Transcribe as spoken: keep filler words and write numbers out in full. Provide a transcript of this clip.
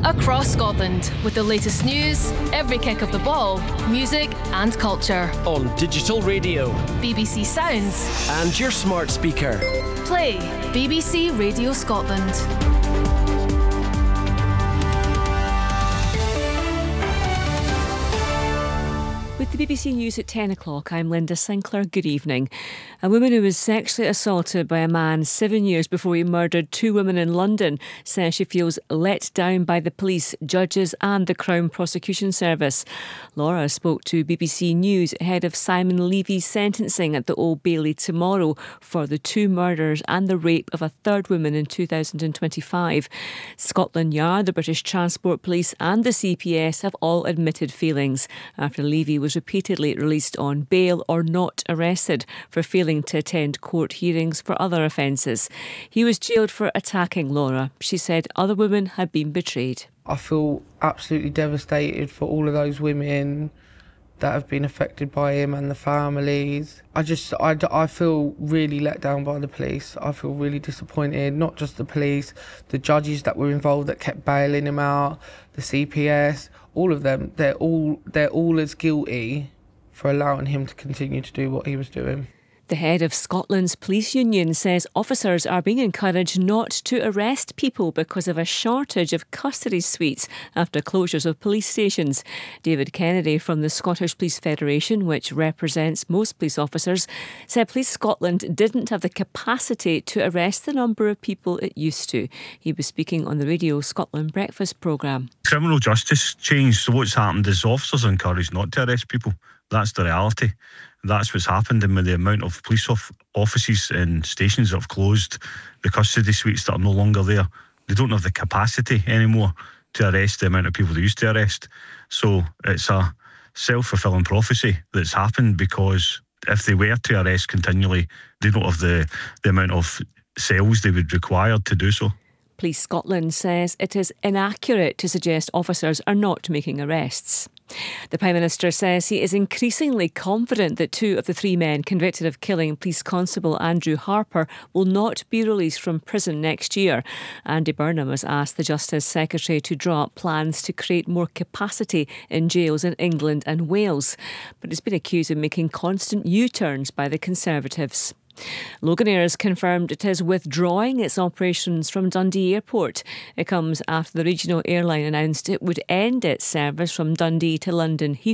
across Scotland with the latest news, every kick of the ball, music and culture. On digital radio, B B C Sounds and your smart speaker. Play B B C Radio Scotland. With the B B C News at ten o'clock, I'm Linda Sinclair. Good evening. A woman who was sexually assaulted by a man seven years before he murdered two women in London says she feels let down by the police, judges and the Crown Prosecution Service. Laura spoke to B B C News ahead of Simon Levy's sentencing at the Old Bailey tomorrow for the two murders and the rape of a third woman in two thousand twenty-five. Scotland Yard, the British Transport Police and the C P S have all admitted failings after Levy was repeatedly released on bail or not arrested for failing to attend court hearings for other offences. He was jailed for attacking Laura. She said other women had been betrayed. I feel absolutely devastated for all of those women that have been affected by him and the families. I just, I, I feel really let down by the police. I feel really disappointed, not just the police, the judges that were involved that kept bailing him out, the C P S, all of them. They're all, they're all as guilty for allowing him to continue to do what he was doing. The head of Scotland's police union says officers are being encouraged not to arrest people because of a shortage of custody suites after closures of police stations. David Kennedy from the Scottish Police Federation, which represents most police officers, said Police Scotland didn't have the capacity to arrest the number of people it used to. He was speaking on the Radio Scotland Breakfast programme. Criminal justice changed, so what's happened is officers are encouraged not to arrest people. That's the reality. That's what's happened, and with the amount of police off- offices and stations that have closed, the custody suites that are no longer there, they don't have the capacity anymore to arrest the amount of people they used to arrest. So it's a self-fulfilling prophecy that's happened, because if they were to arrest continually, they don't have the, the amount of cells they would require to do so. Police Scotland says it is inaccurate to suggest officers are not making arrests. The Prime Minister says he is increasingly confident that two of the three men convicted of killing Police Constable Andrew Harper will not be released from prison next year. Andy Burnham has asked the Justice Secretary to draw up plans to create more capacity in jails in England and Wales, but it's been accused of making constant U-turns by the Conservatives. Loganair has confirmed it is withdrawing its operations from Dundee Airport. It comes after the regional airline announced it would end its service from Dundee to London Heathrow